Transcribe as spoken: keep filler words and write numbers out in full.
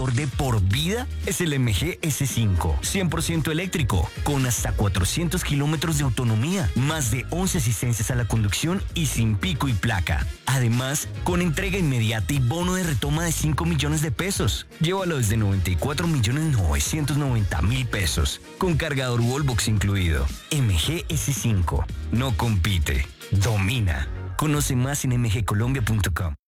mejor de por vida es el M G S cinco. cien por ciento eléctrico, con hasta cuatrocientos kilómetros de autonomía, más de once asistencias a la conducción y sin pico y placa. Además, con entrega inmediata y bono de retoma de cinco millones de pesos. Llévalo desde noventa y cuatro millones novecientos noventa mil pesos, con cargador Wallbox incluido. M G S cinco. No compite, domina. Conoce más en m g colombia punto com.